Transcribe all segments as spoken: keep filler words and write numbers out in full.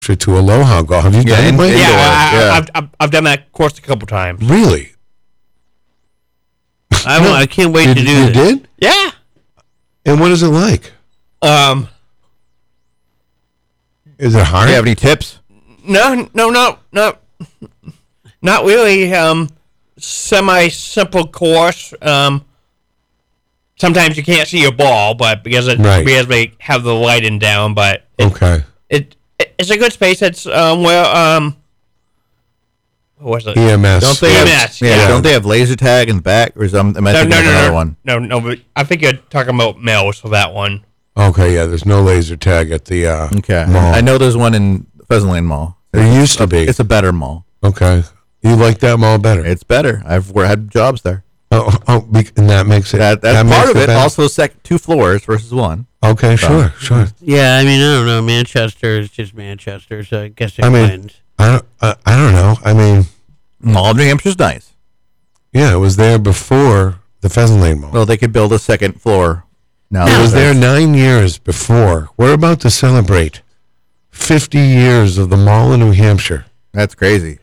to Aloha Golf. Have you Yeah, done in- it? Mike? indoor, Yeah, I, yeah. I've, I've I've done that course a couple times. Really? I, won't- I can't wait You, to do you this. did? Yeah. And what is it like? Um. Is it hard? Do you have any tips? No, no, no, no, not really. Um, semi-simple course. Um, sometimes you can't see your ball, but because it, Right. because they have the lighting down, but it, Okay. it, it it's a good space. It's um where um what was it? E M S. Don't they E M have, S, yeah, yeah. Don't they have laser tag in the back? Or is um, am I No, thinking no, of no, another no, one? no, no. But I think you're talking about Mel's for that one. Okay, yeah, there's no laser tag at the uh, Okay. mall. I know there's one in Pheasant Lane Mall. There used to be. It's a better mall. Okay. You like that mall better? It's better. I've we had jobs there. Oh, oh, be- and that makes it. That, that's that part makes of it. better? Also, sec- two floors versus one. Okay, sure, sure. Yeah, I mean, I don't know. Manchester is just Manchester, so I guess it I mean- wins. I don't. I, I don't know. I mean, Mall of New Hampshire's nice. yeah, it was there before the Pheasant Lane Mall. Well, they could build a second floor. Now It was there that's- nine years before. We're about to celebrate fifty years of the Mall in New Hampshire. That's crazy.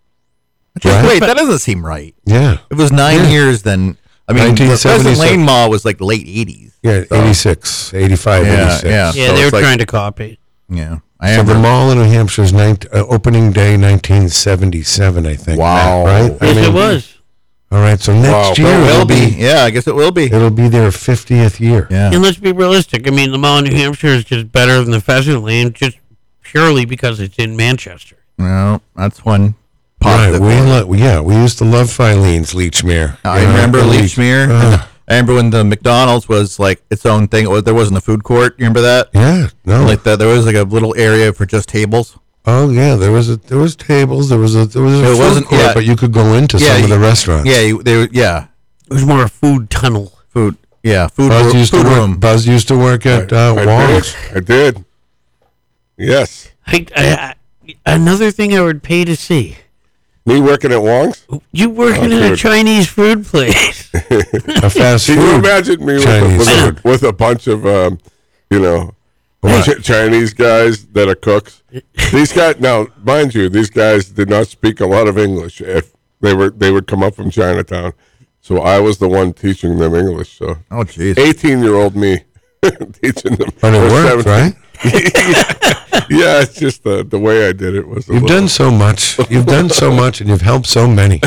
Right? Wait, that doesn't seem right. Yeah. If it was nine Yeah. years, then I mean, the nineteen Pheasant seventy-six. Lane Mall was like late eighties. Yeah, So- eighty-six, eighty-five, Yeah, eighty-six. yeah. Yeah, so they were it's like- trying to copy. Yeah, I So am. the Mall in New Hampshire's ninth, uh, opening day, nineteen seventy-seven, I think. Wow. Right? I Yes, mean, it was. All right, so next Wow. year It will it'll be. be. Yeah, I guess it will be. It'll be their fiftieth year. Yeah. And let's be realistic. I mean, the Mall in New Hampshire is just better than the Pheasant Lane, just purely because it's in Manchester. No, that's one Right. positive. We one. lo- yeah, we used to love Filene's Leechmere. I You know, remember the Leechmere. Uh, I remember when the McDonald's was like its own thing. It was- There wasn't a food court. You remember that? yeah. No. Like that, there was like a little area for just tables. oh yeah. There was a there was tables. There was a there was a It food wasn't- court, yeah. but you could go into Yeah, some of the you- restaurants. Yeah, you, they, were- yeah, It was more a food tunnel. food. Yeah, food. Buzz ro- used food to work. room. Buzz used to work at uh, I Wong's. did. I did. Yes. I, I, I, another thing I would pay to see. Me working at Wong's? You working Oh, in a dude. Chinese food place? A fast Can food. you imagine me with a, Chinese with, a, food. with a bunch of, um, you know, What? Ch- Chinese guys that are cooks? These guys, now, mind you, these guys did not speak a lot of English. If they were, they would come up from Chinatown, so I was the one teaching them English. So, Oh, jeez. eighteen-year-old me teaching them. But it or worked, seventeen. right? Yeah, it's just the the way I did it was. A You've little, done so much. You've done so much, and you've helped so many.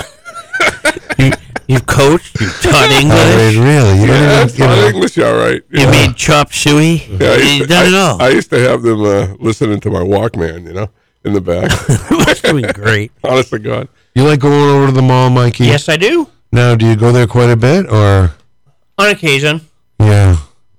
you, you've coached. You've taught I English. mean, really, you Yeah, don't it's even, you not know, English, all right. You Yeah. made chop suey. Yeah, I used You've to- done it I- all. I used to have them uh, listening to my Walkman, you know, in the back. That's doing great. Honest to God. you like going over to the mall, Mikey? Yes, I do. Now, do you go there quite a bit, or On occasion. yeah?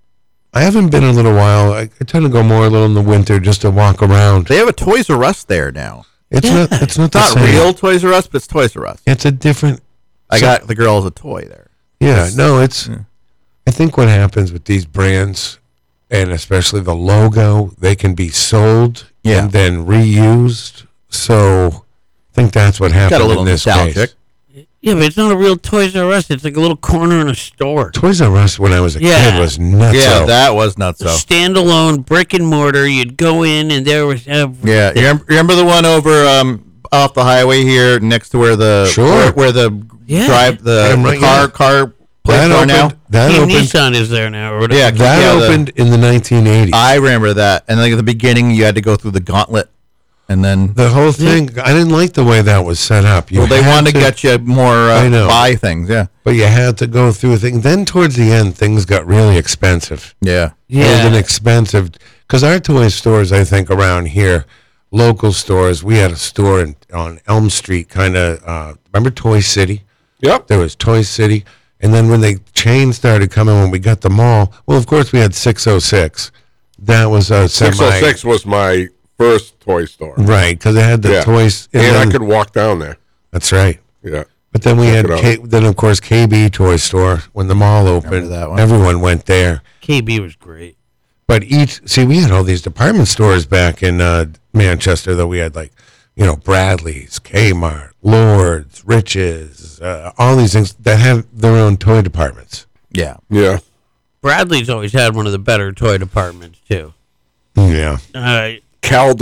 I haven't been in a little while. I, I tend to go more a little in the winter just to walk around. They have a Toys R Us there now. It's Yeah. not. It's not It's the not same. real Toys R Us, but it's Toys R Us. It's a different. I So- got the girls a toy there. Yeah, no, it's. I think what happens with these brands, and especially the logo, they can be sold Yeah. and then reused. So, I think that's what happened Got a little in this nostalgic. case. Yeah, but it's not a real Toys R Us. It's like a little corner in a store. Toys R Us when I was a Yeah. kid was nuts. Yeah, that was nuts. So Standalone brick and mortar. You'd go in and there was everything. yeah, you remember, remember the one over um off the highway here next to where the Sure. where, where the Yeah. drive the, Yeah, the right, car yeah. car place that are opened. now. That Team opened. Nissan is there now. Or whatever. Yeah, That yeah, the- opened in the nineteen eighties. I remember that, and like at the beginning, you had to go through the gauntlet, and then the whole thing. I didn't like the way that was set up. You well, they had wanted to get you more I uh, know. buy things. Yeah, but you had to go through a thing. Then towards the end, things got really expensive. yeah, It was an Yeah. expensive because our toy stores, I think, around here, local stores. We had a store in, on Elm Street, kind of. Uh, remember Toy City? Yep. There was Toy City, and then when the chain started coming, when we got the mall, well, of course, we had six oh six. That was a semi. six oh six was my first toy store. Right, because it had the Yeah. toys. And I then- could walk down there. That's right. Yeah. But then we Check had, it out. K, then of course, K B Toy Store when the mall opened. that one. Everyone went there. K B was great. But each, see, we had all these department stores back in uh, Manchester that we had, like, you know, Bradley's, Kmart, Lord's, Rich's, uh, all these things that have their own toy departments. yeah. Yeah. Bradley's always had one of the better toy departments too. Yeah. Uh, Caldor.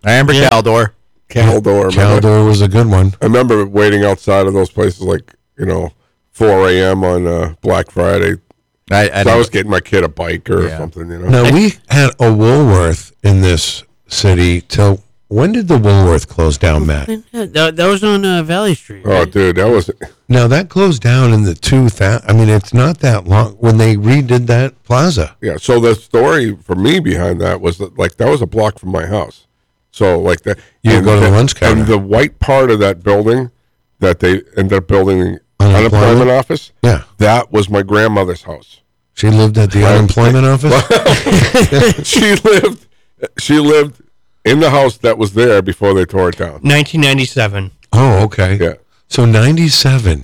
I remember Yeah. Caldor. Caldor. remember? Caldor was a good one. I remember waiting outside of those places like, you know, four a.m. on uh, Black Friday. I, I, So I didn't- was getting my kid a bike or Yeah. something, you know. Now, we had a Woolworth in this city till, when did the Woolworth close down, Matt? Yeah, that, that was on uh, Valley Street. Oh, Right? dude, that was Now, that closed down in the two thousand, I mean, it's not that long, when they redid that plaza. yeah. So the story for me behind that was that, like, that was a block from my house. So like that, You and go to the the- lunch counter. and the white part of that building that they ended up building Unemployment? unemployment office. Yeah. That was my grandmother's house. She lived at the unemployment office? she lived, she lived in the house that was there before they tore it down. nineteen ninety-seven. Oh, okay. Yeah. So ninety-seven.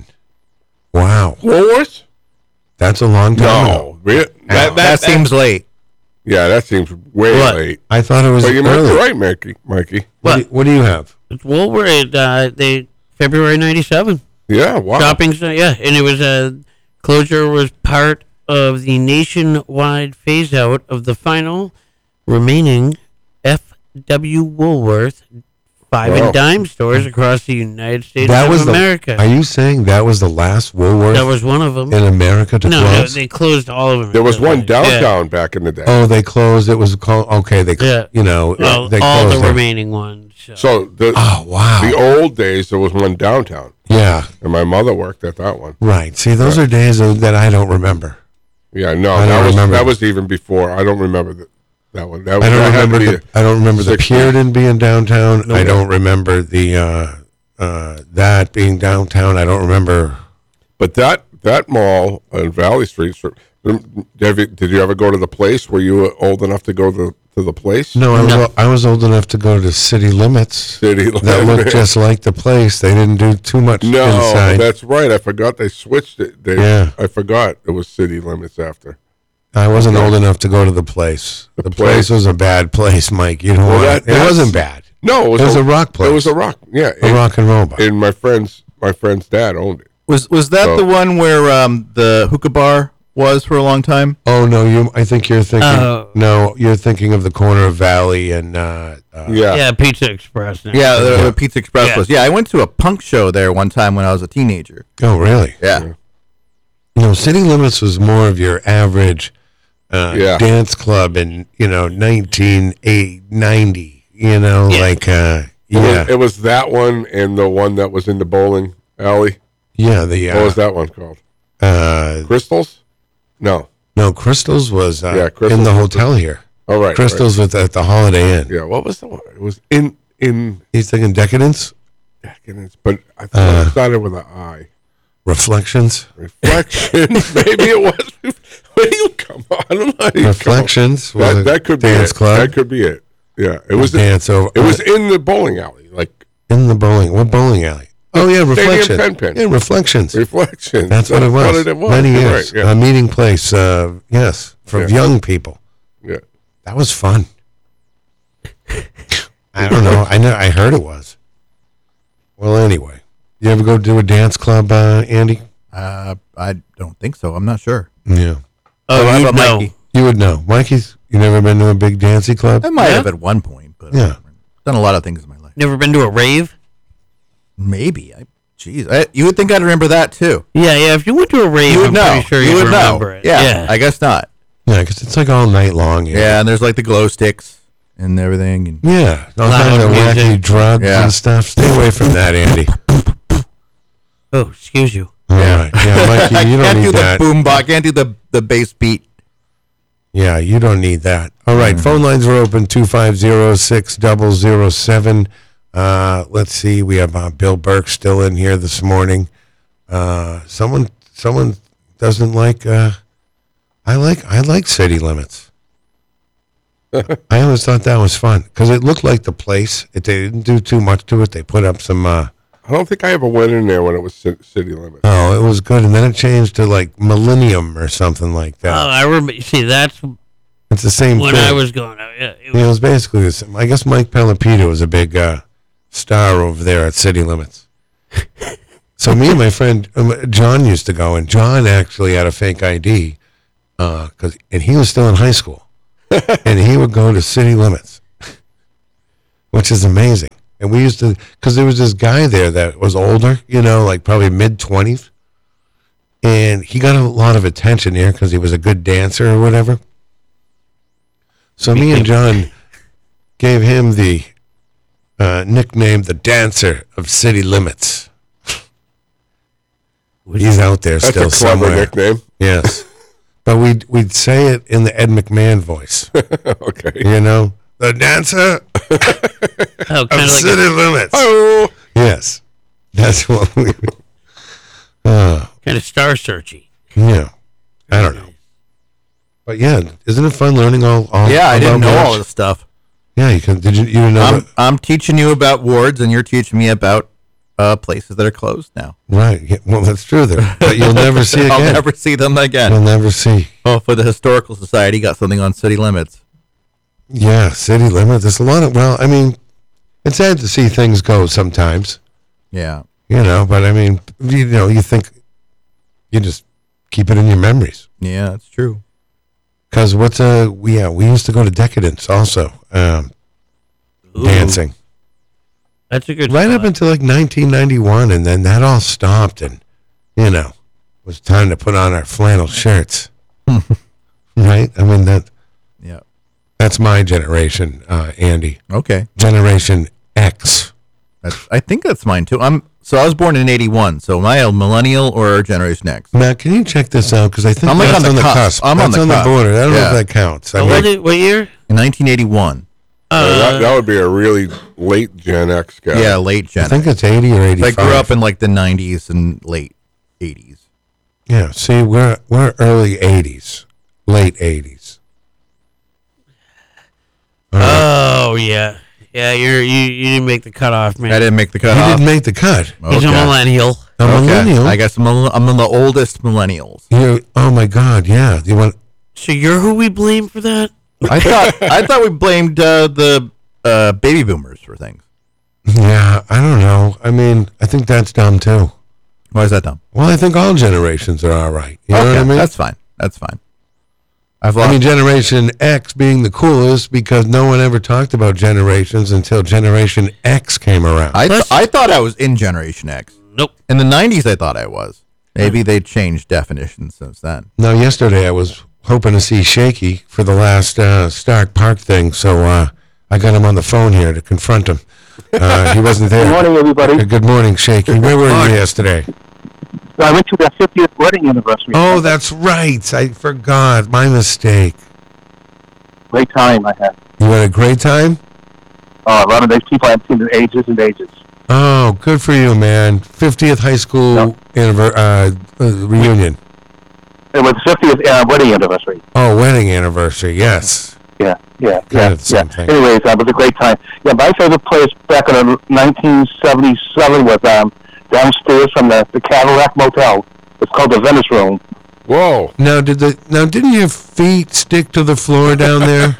Wow. Woolworths? That's a long time ago. No, Re- that, that, seems late. yeah, that seems way What? late. I thought it was But you might early. be right, Mikey. Mikey. What, do you, what do you have? It's Woolworth. Uh, they February ninety-seven. Yeah, wow. Shopping center, yeah, and it was a closure was part of the nationwide phase out of the final remaining F W Woolworth five Wow. and dime stores across the United States That of was America. the. Are you saying that was the last Woolworth that was one of them. in America to No, no, close? they closed all of them. There was one Yeah. downtown back in the day. oh, they closed. It was called. Okay, they. Yeah. You know, All, they all closed the it. remaining ones. So. So the Oh wow. the old days, there was one downtown, yeah. and my mother worked at that one. Right. See, those are days of, that I don't remember. Yeah, no, I don't that was remember. that was even before. I don't remember the, that one. That, I don't that had to remember. be The, I don't remember the sixty. Puritan being downtown. I don't remember the uh, uh, that being downtown. I don't remember. But that that mall on Valley Street. so- Have you, did you ever go to the place? Were you old enough to go to the, to the place? No, I was, o- I was old enough to go to City Limits. City That looked just like the place. They didn't do too much No, inside. that's right. I forgot they switched it. They, Yeah. I forgot it was City Limits after. I wasn't old enough to go to the place. The, The place. place. was a bad place, Mike. You know Well, what? that- It that's- wasn't bad. No, it was, It was a rock place. It was a rock. Yeah, A and, rock and roll bar. and my friend's my friend's dad owned it. Was was that So- the one where um, the hookah bar was for a long time? Oh no, you. I think you're thinking. Oh. no, you're thinking of the corner of Valley and. Uh, uh, Yeah, yeah, Pizza Express. now. Yeah, the, Yeah. the Pizza Express Yeah. was. Yeah, I went to a punk show there one time when I was a teenager. Oh really? Yeah. No, City Limits was more of your average uh, Yeah. dance club in you know nineteen ninety. You know, Yeah. like uh, It was- yeah, It was that one and the one that was in the bowling alley. yeah. The What was uh, that one called? uh, Crystals? No. no Crystals was uh, Yeah, Crystals in the was hotel here. Oh right. Crystals was at the Holiday Inn. Right. Yeah. What was the one? It was in in. He's thinking Decadence, But I thought it started with an I. Reflections, Reflections. Maybe it was. Where do you come on? I don't know. how you come up- Reflections. was That, a that could dance be it. club. That could be it. Yeah. It was. dance over. It was in the bowling alley. Like in the bowling. What bowling alley? Oh yeah, Reflections. Pen Pin. Yeah, Reflections. reflections. That's what it was. it was. Many You're years. Right. Yeah. A meeting place. Uh, yes, for Yeah. young people. yeah. That was fun. I don't know. I know. I heard it was. Well, anyway, you ever go to a dance club, uh, Andy? Uh, I don't think so. I'm not sure. Yeah, Oh, how you about know. Mikey? you would know. Mikey's. You never been to a big dancing club? I might Yeah. have at one point, but Yeah. I've done a lot of things in my life. Never been to a rave? Maybe. I, jeez, I, you would think I'd remember that too. Yeah, yeah. If you went to a rave, You would I'm know. pretty sure you you'd would remember know. it. Yeah, yeah. I guess not. Yeah, because it's like all night long. Yeah. Yeah, and there's like the glow sticks and everything. And Yeah. All Loud kinds of wacky music. drugs Yeah. and stuff. Stay away from that, Andy. Oh, excuse you. All right. Yeah, Mikey, I you don't can't need do the that. boom box. Can't do the the bass beat. Yeah, you don't need that. All right, phone lines are open two five zero six zero zero seven. Uh, let's see, we have uh, Bill Burke still in here this morning. Uh, someone, someone doesn't like. Uh, I like, I like City Limits. I always thought that was fun because it looked like the place. It, they didn't do too much to it. They put up some. Uh, I don't think I ever went in there when it was ci- city limits. oh, it was good, and then it changed to like Millennium or something like Oh, that. I remember. See, that's It's the same when thing. I was going out. Yeah, it Yeah, was, it was basically the same. I guess Mike Pelopito was a big uh, star over there at City Limits. So me and my friend um, John used to go, and John actually had a fake I D, uh, cause, and he was still in high school, and he would go to City Limits. which is amazing. And we used to, because there was this guy there that was older, you know, like probably mid twenties, and he got a lot of attention here because he was a good dancer or whatever. So me and John gave him the uh, nickname, the Dancer of City Limits. He's out there That's still a clever somewhere. nickname. Yes. But we'd, we'd say it in the Ed McMahon voice, Okay. you know? The Dancer Oh, of kind of like City a, Limits. Oh, Yes. That's what we... Uh, kind of star searchy. yeah. I don't know. But yeah, isn't it fun learning all, all Yeah, I about didn't know all March? this stuff. Yeah, you can. Did you? You didn't know? I'm that? I'm teaching you about wards, and you're teaching me about uh, places that are closed now. Right. Yeah, well, that's true. There, but you'll never see again. I'll never see them again. You'll never see. Oh, for the Historical Society, got something on city limits. Yeah, city limits. There's a lot of. Well, I mean, it's sad to see things go sometimes. Yeah. You know, but I mean, you know, you think you just keep it in your memories. Yeah, that's true. Because what's a we yeah we used to go to Decadence also, um, dancing That's a good right spot. up until like nineteen ninety-one, and then that all stopped, and you know, it was time to put on our flannel shirts. Right? I mean that Yeah. that's my generation, uh, Andy. Okay. Generation X. That's, I think that's mine too. I'm so I was born in eighty-one. So am I a millennial or Generation X? Matt, can you check this out? Because I think I'm like that's on on the the cusp. cusp. I'm on that's the on the cusp. border. I don't know Yeah. if that counts. I Oh, mean, what, did- what year? In nineteen eighty-one. that, that would be a really late Gen X guy. Yeah, late Gen. I think it's eighty or I eighty-five. grew up in like the nineties and late eighties. Yeah, see, we're we're early eighties, late eighties. Oh yeah, yeah. You're you, you didn't make the cutoff, man. I didn't make the He cutoff. didn't make the cut. He's a Okay. millennial. A Okay. millennial. I guess I'm, a, I'm the oldest millennials. You, oh my God, yeah. You want? So you're who we blame for that? I thought I thought we blamed uh, the uh, baby boomers for things. Yeah, I don't know. I mean, I think that's dumb too. Why is that dumb? Well, I think all generations are all right. You know okay, what I mean? that's fine. That's fine. I've I lost. mean, Generation X being the coolest because no one ever talked about generations until Generation X came around. I, th- Let's- I thought I was in Generation X. Nope. In the nineties, I thought I was. Maybe they changed definitions since then. Now, yesterday I was hoping to see Shaky for the last uh, Stark Park thing, so uh, I got him on the phone here to confront him. Uh, he wasn't there. Good morning, everybody. Uh, Good morning, Shaky. Where were you yesterday? I went to their fiftieth wedding anniversary. Oh, that's right. I forgot. My mistake. Great time I had. You had a great time? Uh, a lot of these people I've seen in ages and ages. Oh, good for you, man. fiftieth high school No. anniver- uh, uh, reunion. It was fiftieth uh, wedding anniversary. Oh, wedding anniversary. Yes. Yeah, yeah, Kind yeah. of the same yeah. thing. Anyways, uh, it was a great time. Yeah, my favorite place back in nineteen seventy-seven was um, downstairs from the, the Cadillac Motel. It's called the Venice Room. Whoa. Now, did the now didn't your feet stick to the floor down there?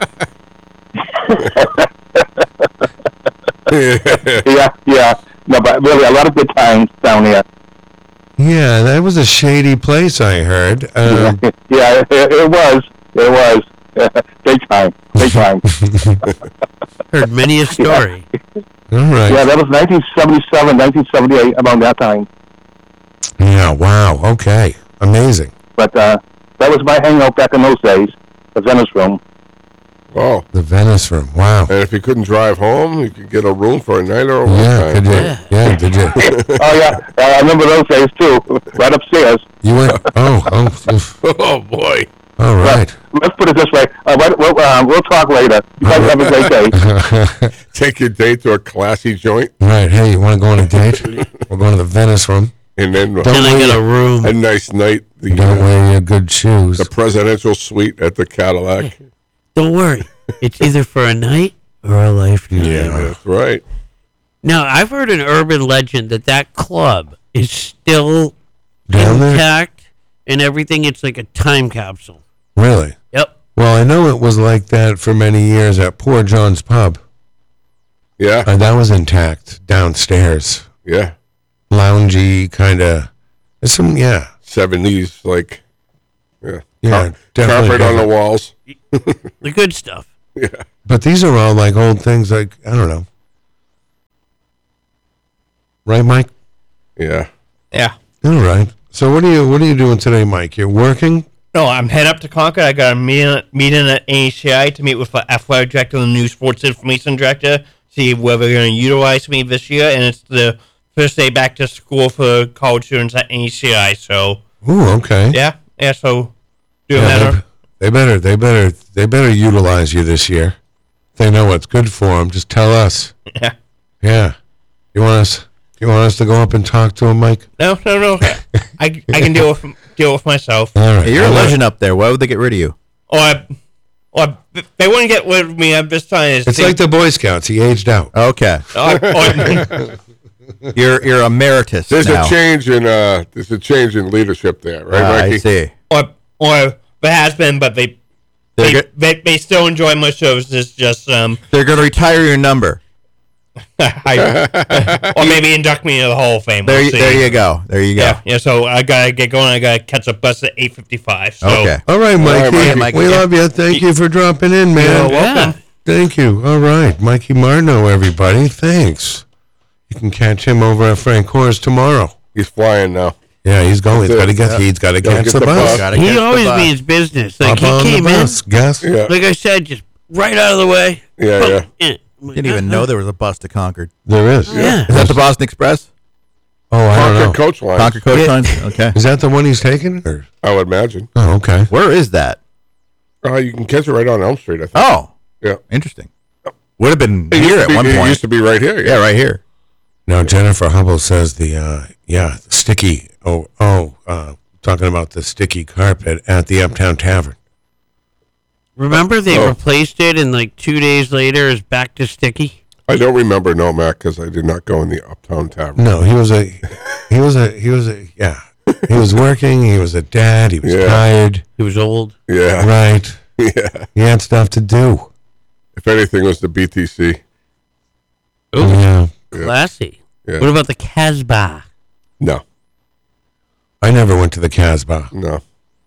Yeah, yeah. No, but really, a lot of good times down there. Yeah, that was a shady place. I heard. Um, Yeah, it, it was. It was. Big time. Big time. Heard many a story. all right. Yeah, that was nineteen seventy-seven, nineteen seventy-eight, around that time. Yeah. Wow. Okay. Amazing. But uh, that was my hangout back in those days, the Venice Room. Oh. The Venice Room. Wow. And if you couldn't drive home, you could get a room for a night or a one Yeah. time. Could you? Yeah. Yeah. Did you? Oh, yeah, uh, I remember those days, too, right upstairs. You went. Oh. Oh. oof. Oh, boy. All right. Let's put it this way. Uh, what- we'll, uh, we'll talk later. You guys have a great day. Take your date to a classy joint, Right. Hey, you want to go on a date? We're going to the Venice Room. and then Don't Can I wear get a your, room? a nice night. The, don't uh, wear your good shoes. the presidential suite at the Cadillac. Don't worry. It's either for a night or a lifetime. Yeah, that's right. Now, I've heard an urban legend that that club is still Down there? intact and everything. It's like a time capsule. Really? Yep. Well, I know it was like that for many years at Poor John's Pub. Yeah, Uh, that was intact downstairs. yeah. Loungy kind of. There's some, yeah. seventies, like, yeah. Yeah, Car- definitely carpet on the different. walls. The good stuff. Yeah. But these are all like old things, like, I don't know. right, Mike? Yeah. Yeah. All right. So what are you what are you doing today, Mike? You're working? No, I'm heading up to Concord. I got a meeting, meeting at N E C I to meet with the athletic director and the new sports information director, see whether they're going to utilize me this year. And it's the first day back to school for college students at N E C I. So, Ooh, okay. yeah, yeah. So, doing Yeah, that. they, they better they better they better utilize you this year. They know what's good for them. Just tell us. Yeah. Yeah. You want us you want us to go up and talk to him, Mike? No, no, no. I, I can deal with deal with myself. All right. Hey, you're a I know- legend up there. Why would they get rid of you? Or, or they wouldn't get rid of me at this time. It's like the Boy Scouts. He aged out. Okay, or, or, you're you're emeritus There's now. a change in uh, there's a change in leadership there, right, Ah, Mikey? I see. or, or there has been, but they They're, they, go- they they still enjoy my shows. It's just um, they're going to retire your number. I, or maybe induct me into the Hall of Fame. There, We'll you, see. there you go. There you go. Yeah, yeah. So I gotta get going. I gotta catch a bus at eight fifty-five. So Okay. All right, Mikey. Mikey. Mikey. We love you. Thank you for dropping in, man. You're welcome. Thank you. All right. Mikey Martineau, everybody. Thanks. You can catch him over at Frank Coors tomorrow. He's flying now. Yeah, he's going. He's got to get. Yeah. He's got to Gotta catch get the the bus. bus. Gotta He catch the always bus. means business. Like Up he on came the in, bus. Guess. Yeah. like I said, just right out of the way. Yeah, yeah. Yeah. Didn't even know there was a bus to Concord. There is. Yeah. Is that the Boston Express? Oh, I don't Concord know. coach line. Concord Coach Yeah. Line? Okay. Is that the one he's taking? Or? I would imagine. Oh, okay. Where is that? Uh, you can catch it right on Elm Street, I think. Oh, Yeah. interesting. Would have been It used here to at be- one It point. used to be right here. Yeah, right here. Now Jennifer Hubble says the uh, yeah the sticky oh oh uh, talking about the sticky carpet at the Uptown Tavern. Remember they Oh. replaced it, and like two days later, it's back to sticky. I don't remember no Mac because I did not go in the Uptown Tavern. No, he was a he was a he was a yeah he was working. He was a dad. He was Yeah. tired. He was old. Yeah. Right. Yeah. He had stuff to do. If anything, it was the B T C. Yeah. Classy. Yeah. What about the Casbah? No. I never went to the Casbah. No.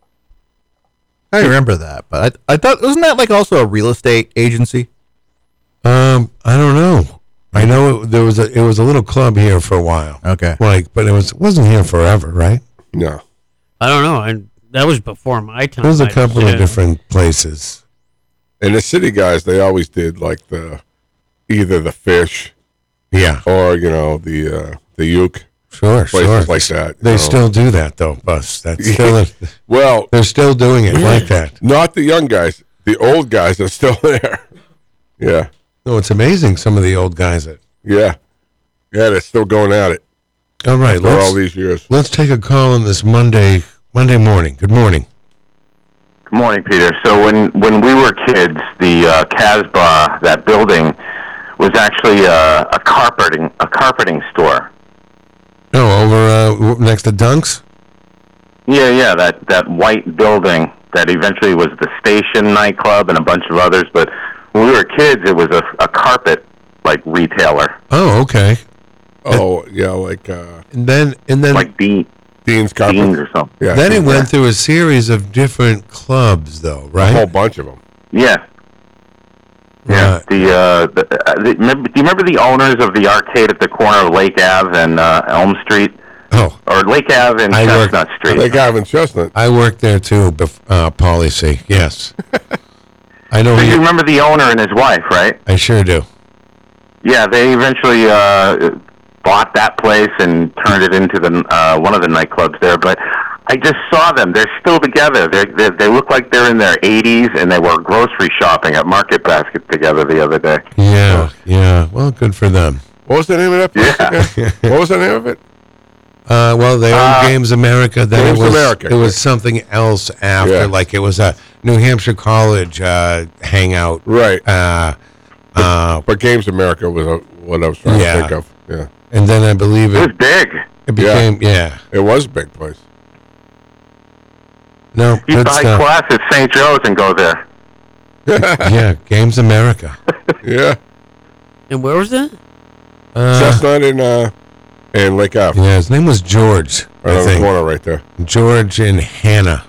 I remember that, but I, I thought wasn't that like also a real estate agency? Um, I don't know. I know it, there was a it was a little club here for a while. Okay. Like, but it was wasn't here forever, right? No. I don't know. I, that was before my time. There was a I couple yeah. of different places. And the city guys, they always did like the either the fish Yeah, or you know the uh, the uke sure, places sure. like that. you They know. still do that though, Bus. That's still well, they're still doing it like that. not the young guys. The old guys are still there. Yeah. No, it's amazing. Some of the old guys that. Yeah. Yeah, they're still going at it All right, for all let's these years. let's take a call on this Monday Monday morning. Good morning. Good morning, Peter. So when, when we were kids, the uh, Casbah, that building, was actually uh, a carpeting a carpeting store. Oh, over uh, w- next to Dunks. Yeah, yeah, that, that white building that eventually was the Station nightclub and a bunch of others. But when we were kids, it was a, a carpet like retailer, Oh, okay. Oh, yeah, like uh, And then and then like Dean, Dean's Carpet. Dean's or something. Yeah, then it Dean's- went through a series of different clubs, though, a whole right? bunch of them. Yeah. Yeah, Right. the, uh, the, uh, the remember, do you remember the owners of the arcade at the corner of Lake Ave and uh, Elm Street, Oh, or Lake Ave and I worked- Chestnut Street? They got in Chestnut. I worked there too, bef- uh, policy. Yes, I know. So you He, remember the owner and his wife, right? I sure do. Yeah, they eventually uh, bought that place and turned it into the uh, one of the nightclubs there. But I just saw them; they're still together. They they they look like they're in their eighties, and they were grocery shopping at Market Basket together the other day. Yeah, yeah. Well, good for them. What was the name of that place Yeah. again? What was the name of it? Uh, well, they own Uh, Games America. Then Games it was America, it was yeah. something else after, Yeah. like it was a New Hampshire College uh, hangout. Right. Uh, uh, But Games America was uh, what I was trying Yeah. to think of. Yeah. and then I believe It was it, big. it became yeah. It was a big place. No, You good buy stuff. class at Saint Joe's and go there. Yeah, Games America. Yeah. And where was that? Uh, Chestnut and, uh, and Lake Ave. yeah, his name was George. Right I on the think corner right there. George and Hannah.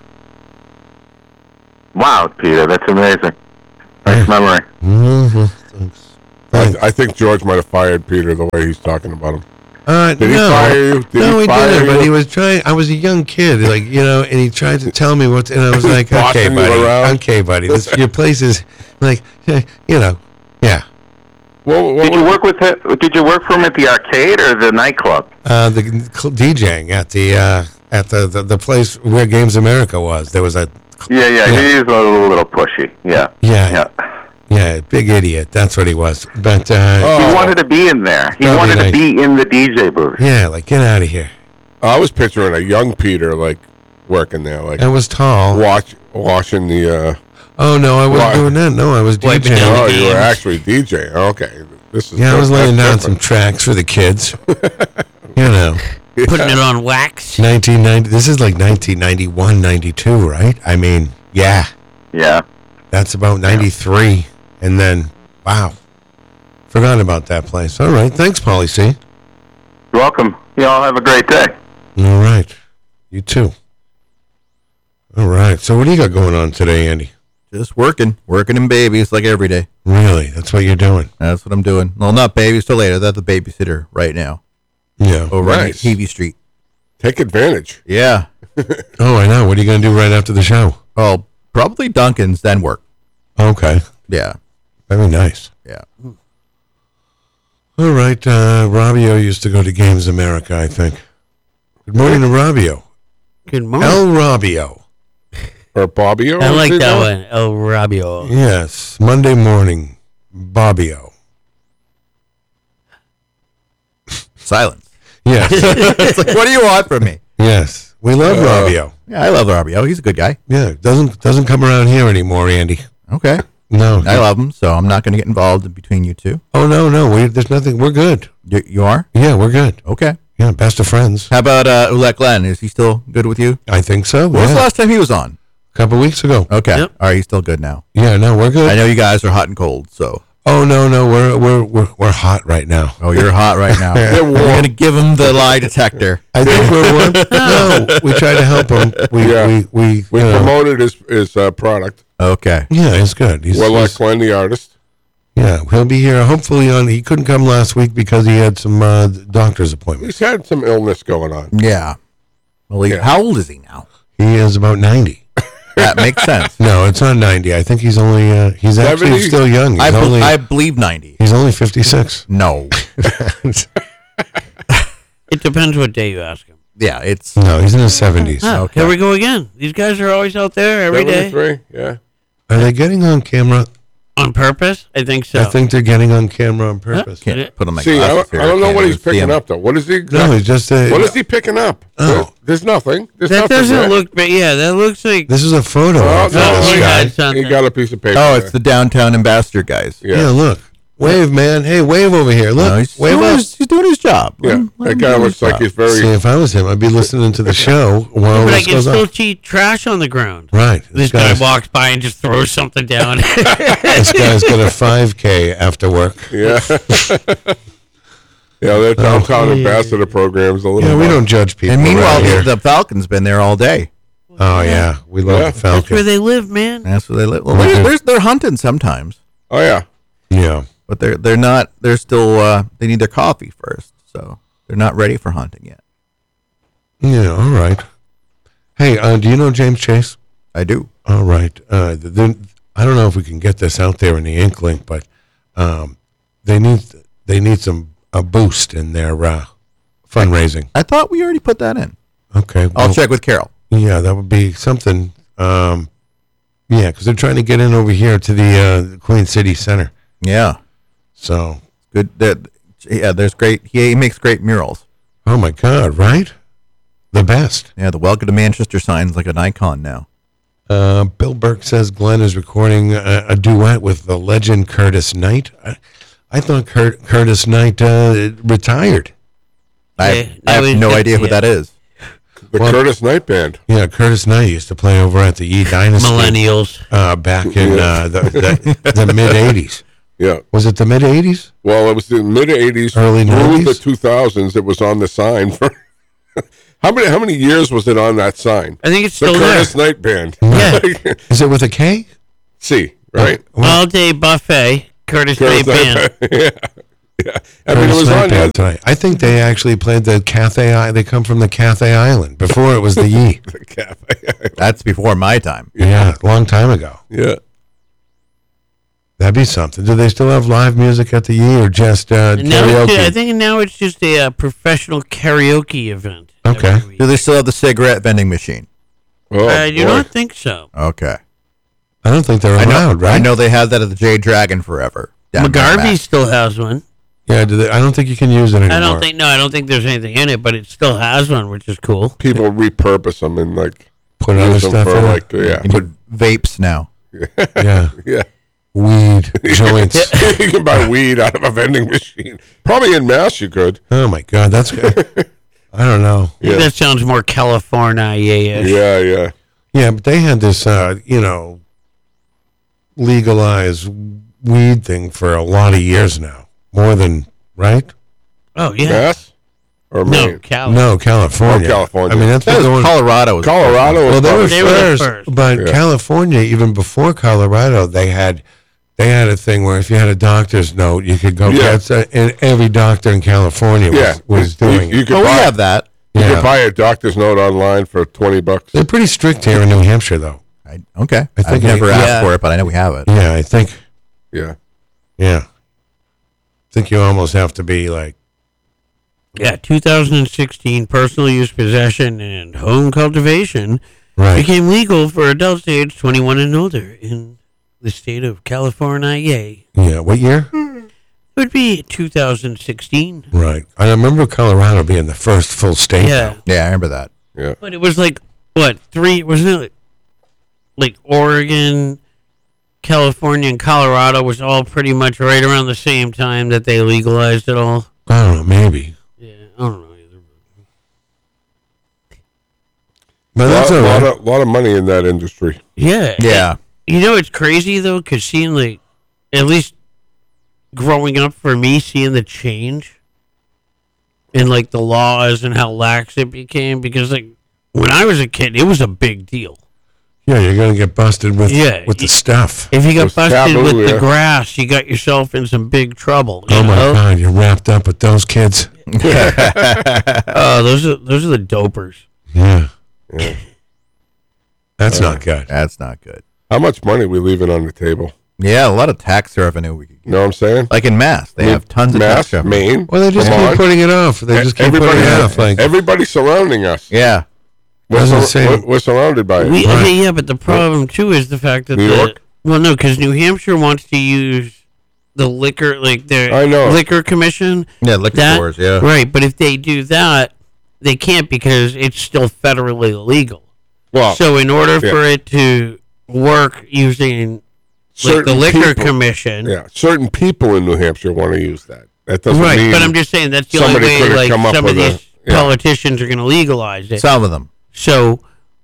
Wow, Peter, that's amazing. Nice memory. Mm-hmm. I, I think George might have fired Peter the way he's talking about him. Uh, Did he no, fire you? Did no, he he, fire didn't. But you? he was trying. I was a young kid, like you know, and he tried to tell me what. And I was like, Bossing okay, you buddy, around? okay, buddy. This, your place is like, eh, you know, yeah. What, what, Did you work with him, Did you work for him at the arcade or the nightclub? Uh, the DJing at the uh, at the, the the place where Games America was. There was a Yeah, yeah, Yeah. he's a little, little pushy. Yeah, yeah, yeah. yeah, big idiot. That's what he was. But uh, Oh. He wanted to be in there. He That'd be wanted nice. to be in the D J booth. yeah, like get out of here. I was picturing a young Peter like working there, like I was tall. watch washing the. Uh, Oh no, I wasn't Why? doing that. No, I was Wiping DJing. down oh, the you were games. actually DJing. Okay, this is Yeah, I was that's laying down some different. tracks for the kids. You know, Putting it on wax. nineteen ninety. This is like nineteen ninety-one, ninety-two, right? I mean, yeah, Yeah. that's about ninety-three. And then, wow, forgot about that place. All right, thanks, Paulie C. You're welcome. You all have a great day. All right, you too. All right, so what do you got going on today, Andy? Just working, working in babies like every day. Really, that's what you're doing? That's what I'm doing. Well, not babies till later. That's the babysitter right now Yeah. over Nice. on T V Street. Take advantage. Yeah. Oh, I know. What are you going to do right after the show? Oh, probably Duncan's, then work. Okay, Yeah. very nice. Yeah. All right, uh, Robbio used to go to Games America, I think. Good morning to Robbio. Good morning. El Robbio. Or Bobby. I like that one. El Rabio. Yes, Monday morning, Bobbio. Silence. Yes, It's like, what do you want from me? yes. We love Uh, Robbio. Yeah, I love Robbio. He's a good guy. Yeah, doesn't doesn't come around here anymore, Andy. Okay. No. I love him, so I'm not going to get involved in between you two. Oh no, no. We there's nothing. We're good. You, you are? Yeah, we're good. Okay. Yeah, best of friends. How about uh, Ulek Glenn? Is he still good with you? I think so. When was the Yeah. last time he was on? A couple weeks ago. Okay. Yep. All right, he's still good now. Yeah, no, we're good. I know you guys are hot and cold, so. Oh no, no, we're we're we're we're hot right now. Oh, you're hot right now. They're We're warm. going to give him the lie detector. I think we're warm. No, we try to help him. We Yeah. we we, We you know, promoted his his uh, product. Okay. Yeah, he's good. He's, Well, like he's- Glenn, the artist. yeah, he'll be here hopefully on. He couldn't come last week because he had some uh, doctor's appointments. He's had some illness going on. Yeah. Well, he, Yeah. how old is he now? He is about ninety. That makes sense. No, it's not ninety. I think he's only. Uh, he's actually seventy? still young. He's I, bel only. I believe ninety. he's only fifty-six. No. It depends what day you ask him. Yeah, it's. No, he's in his seventies. Ah, Okay. Here we go again. These guys are always out there every day seventy-three? Yeah. Are they getting on camera? on purpose. I think so. I think they're getting on camera on purpose. Can't put on my See, I glasses don't, here. I don't know Can't what even he's see picking him. up, though. What is he? No, Exactly, he's just. Uh, what is he picking up? Oh. There's nothing. There's that nothing doesn't there. look. But yeah, that looks like. This is a photo Oh, of no, this he guy. had He something. got a piece of paper. Oh, there. it's the downtown ambassador guys. Yeah. Yeah, look. Wave, man. Hey, wave over here. Look. No, he's, wave doing up. his, he's doing his job. Let Yeah. him- let That him guy do looks his like job. he's very. See, if I was him, I'd be listening to the show while But I this can goes still on. see trash on the ground. Right. This This guy guy's, walks by and just throws something down. this guy's got a five K after work. Yeah. Yeah, their downtown ambassador program's a little. Yeah, we much. don't judge people. And meanwhile, around here. the, the Falcons been there all day. Oh, yeah. We love Yeah. the That's where Falcon. they live, man. That's where they live. Well, Mhm. there's, there's, they're hunting sometimes, Oh yeah. Yeah. but they're they're not. They're still. Uh, they need their coffee first, so they're not ready for hunting yet. Yeah, all right. Hey, uh, do you know James Chase? I do. All right. Uh, th- then I don't know if we can get this out there in the ink link, but um, they need they need some a boost in their uh, fundraising. I thought we already put that in. Okay. I'll well, check with Carol. Yeah, that would be something. Um, yeah, because they're trying to get in over here to the uh, Queen City Center. Yeah, So, good. That yeah, there's great. He, he makes great murals. oh my God, right? The best. Yeah, the Welcome to Manchester sign's like an icon now. Uh, Bill Burke says Glenn is recording a, a duet with the legend Curtis Knight. I, I thought Curt, Curtis Knight uh, retired. I, Yeah, have, I that have was- no idea who yeah. that is. The Well- Curtis Knight Band. Yeah, Curtis Knight used to play over at the E Dynasty Millennials. uh, back in uh, the, the, the mid eighties. Yeah. Was it the mid eighties? Well, it was the mid eighties, Early through nineties? the two thousands. It was on the sign for. How many how many years was it on that sign? I think it's The still there. Curtis Knight Band. Yeah. Is it with a K? C, right? Well, All day buffet. Curtis Bay Curtis Band. Knight Band. Yeah. Yeah, I mean, it was on SmackDown the, tonight. I think they actually played the Cathay. I- They come from the Cathay Island. Before it was the Yee. the cafe. That's before my time. Yeah, a long time ago. Yeah. That'd be something. Do they still have live music at the Yee or just uh, And now it's, karaoke? I think now it's just a uh, professional karaoke event. Okay. every week. Do they still have the cigarette vending machine? Oh, I do boy. not think so. Okay. I don't think they're I know, allowed, right? I know they had that at the Jade Dragon forever. down in McGarvey Mass. still has one. Yeah, do they, I don't think you can use it anymore. I don't think no, I don't think there's anything in it, but it still has one, which is cool. People repurpose them and like Put other use them stuff for in it. like yeah, You need vapes now. Yeah, yeah. weed, joints. You can buy weed out of a vending machine. Probably in Mass you could. Oh my God, that's good. I don't know. Yeah. That sounds more California-ish. Yeah, yeah. Yeah, but they had this, uh, you know, legalized weed thing for a lot of years now. More than right? Oh yeah. Mass or No, Maine? Cal. No, California. Oh, California. I mean, that's been going. Colorado was Colorado was Well, they were probably They were the first, first. but Yeah. California, even before Colorado, they had they had a thing where if you had a doctor's note, you could go Yeah. get. uh, And every doctor in California was, yeah. was You- doing You, it. could Oh, we buy, have that. you Yeah. could buy a doctor's note online for twenty bucks. They're pretty strict here in New Hampshire, though. I, okay. I think I've never I- asked yeah. for it, but I know we have it. Yeah, I think. Yeah. Yeah, I think you almost have to be like. Yeah, two thousand sixteen, personal use, possession, and home cultivation Right. became legal for adults aged twenty-one and older in the state of California. Yay. Yeah. What year? It would be two thousand sixteen. Right. I remember Colorado being the first full state. Yeah. Yeah, I remember that. Yeah. But it was like, what, three, wasn't it like, like Oregon, California, and Colorado was all pretty much right around the same time that they legalized it all? I don't know. Maybe. Yeah, I don't know either. But A that's lot, all lot, right. of, lot of money in that industry. Yeah. Yeah. You know, it's crazy, though, because seeing, like, at least growing up for me, seeing the change in, like, the laws and how lax it became, because, like, when I was a kid, it was a big deal. Yeah, you're gonna get busted with Yeah, with the y- stuff. If you got was busted taboo, with yeah. the grass, you got yourself in some big trouble. you Oh my know? God, you're wrapped up with those kids. Oh, those are those are the dopers. Yeah. That's not good. That's not good. How much money we leaving on the table? Yeah, a lot of tax revenue. We could, You know what I'm saying? like in Mass, they have tons of tax Mass, revenue. Maine. Well, they just Come keep on. putting it off. They just keep everybody, putting it off. Like, everybody surrounding us. Yeah. We're, That's sur- insane. we're, we're surrounded by it. We, Right. okay, yeah, but the problem too is the fact that New the York? well, no, because New Hampshire wants to use the liquor, like their I know. liquor commission. Yeah, liquor That- stores, yeah. Right, but if they do that, they can't because it's still federally illegal. well, So in order yeah. for it to work using like the certain liquor people- commission, yeah, certain people in New Hampshire want to use that. That doesn't right? mean. But I'm just saying that's the only somebody way. could've Like come up some of with a- these yeah. politicians are going to legalize it. Some of them. So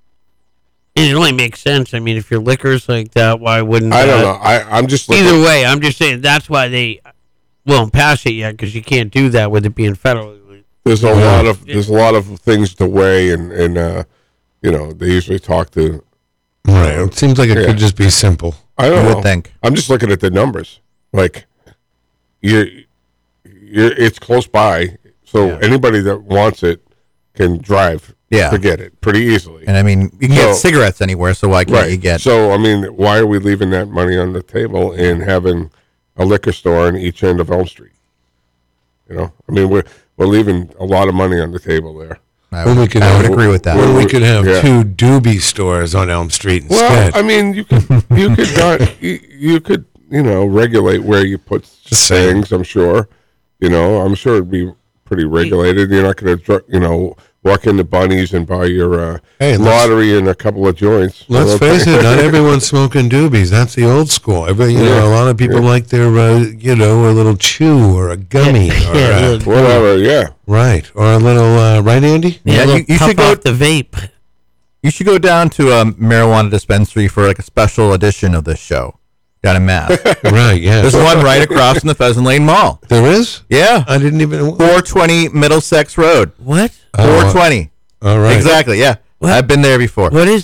and it only makes sense. I mean, if your liquor's like that, why wouldn't I don't that- know. I, I'm just looking. Either way, I'm just saying that's why they won't pass it yet because you can't do that with it being federally. There's a lot of there's a lot of things to weigh, and and uh, you know they usually talk to. right. It seems like it Yeah. could just be simple. I don't You know. would think. I'm just looking at the numbers. Like, you're, you're it's close by, so Yeah. anybody that wants it can drive Yeah. to get it pretty easily. And I mean, you can So- get cigarettes anywhere, so why can't right. you get? So I mean, why are we leaving that money on the table and having a liquor store on each end of Elm Street? You know, I mean, we're we're leaving a lot of money on the table there. I When would, we could I would have- agree with that. When we could have Yeah. two doobie stores on Elm Street Well, instead. I mean, you could you could not you, you could you know regulate where you put saying. things. I'm sure, you know, I'm sure it'd be pretty regulated. You're not going to you know walk into Bunnies and buy your uh, Hey, let's- lottery and a couple of joints. Let's Okay. face it, not everyone's smoking doobies. That's the old school. Every, you Yeah. know, a lot of people like their, uh, you know, a little chew or a gummy, or Yeah, uh, little- Whatever, yeah. right, or a little, uh, right, Andy? Yeah, a little you- you puff should go- off the vape. You should go down to a marijuana dispensary for like a special edition of this show down in Mass. Right, yeah. There's one right across from the Pheasant Lane Mall. There is? Yeah, I didn't even. four twenty Middlesex Road. What? Oh, four twenty. All right. Exactly. Yeah, What? I've been there before. What is it?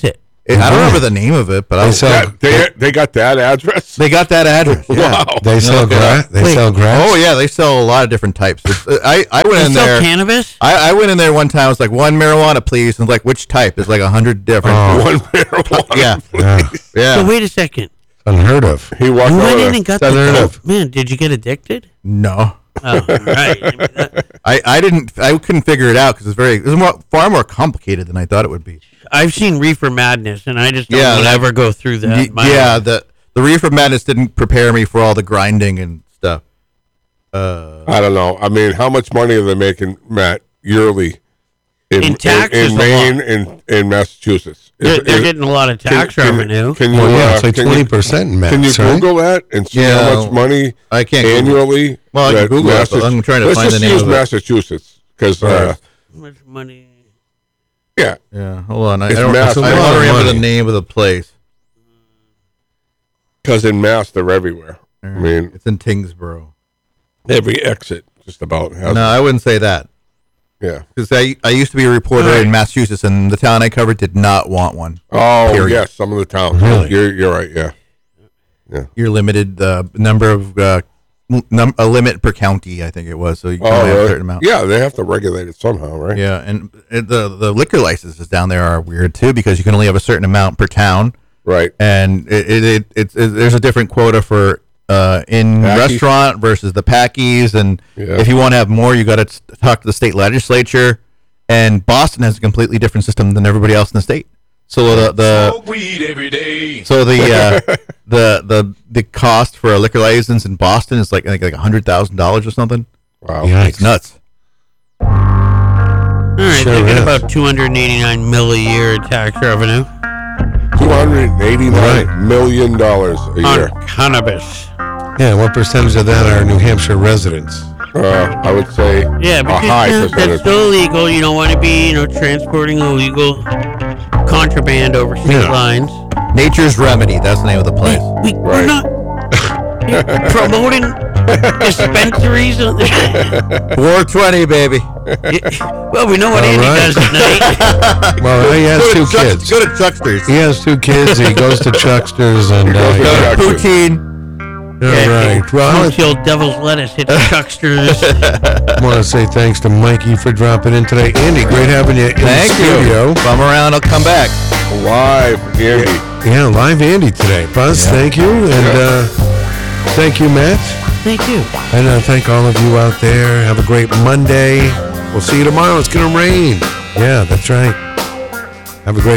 It, I don't remember the name of it, but I They was, sell- That, they they got that address. they got that address. Yeah. Wow. They sell look it grass. up. They Wait. sell grass. Oh yeah, they sell a lot of different types. It's- uh, I I went They in sell there. cannabis? I, I went in there one time. I was like, one marijuana, please. And like, which type? There's like a hundred different. Oh. One marijuana. Yeah, Yeah, yeah. So wait a second. unheard of. He walked You over went there. in and got That's the unheard dope? of. Man, did you get addicted? No, Oh, right. I, I didn't. I couldn't figure it out because it's very. It was more, far more complicated than I thought it would be. I've seen Reefer Madness, and I just don't Yeah, want to that- ever go through that. Y- My- yeah, the the Reefer Madness didn't prepare me for all the grinding and stuff. Uh, I don't know. I mean, how much money are they making, Matt, yearly in In taxes, in, a in Maine and in Massachusetts? They're, Is- they're is- getting a lot of can- tax can- revenue. Can you? Well, yeah, uh, it's like can you- twenty percent in Mass. Can you right? Google that and see Yeah, how much money I can't Google it. annually? Well, I can that Google it, but Massach- I'm trying to Let's find just the name use of it. Massachusetts because, uh, Right. How much money? yeah, yeah, hold on. I, I It's don't, I massive. don't It's a lot of remember the money. name of the place. because in Mass they're everywhere. I mean, It's in Tingsboro. every exit just about has. No, I wouldn't say that. Yeah. Because I, I used to be a reporter in Massachusetts, and the town I covered did not want one. Oh Period. yes, some of the towns. Really? You're you're right. Yeah. You're limited the number of uh, num- a limit per county, I think it was. So you can Oh, only have a really? certain amount. Yeah, they have to regulate it somehow, right? Yeah, and it, the the liquor licenses down there are weird too because you can only have a certain amount per town, Right. and it, it, it it's it, there's a different quota for uh, in Packies? restaurant versus the packies, and Yeah. if you want to have more, you got to talk to the state legislature. And Boston has a completely different system than everybody else in the state. So the the weed every day. so the uh, the the the cost for a liquor license in Boston is like I think like a hundred thousand dollars or something. Wow. Yikes. It's nuts. All right, Sure they get is. about two hundred eighty-nine mil a year in tax revenue Two hundred eighty-nine Right. million dollars a year. on cannabis. Yeah, what percentage of that are New Hampshire residents? Uh, I would say Yeah, a because high you know, percentage. that's still illegal. You don't want to be, you know, transporting illegal contraband over state Yeah. lines. Nature's Remedy. That's the name of the place. We, Right. We're not promoting dispensaries. four twenty, baby. Well, we know what All Andy right. does tonight. Well, he has Go two to Chuck- kids. Go to Chucksters. He has two kids. He goes to Chucksters and. goes to Uh, Chucksters. Poutine. all right. Well, Until Devil's Lettuce hits Chucksters. I want to say thanks to Mikey for dropping in today. Andy, great having you in Thank the studio. you. Bum around. I'll come back. Live, Andy. Yeah, live Andy today. Buzz, Yeah. thank you. And uh, thank you, Matt. Thank you. And uh, thank all of you out there. Have a great Monday. We'll see you tomorrow. It's going to rain. Yeah, that's right. Have a great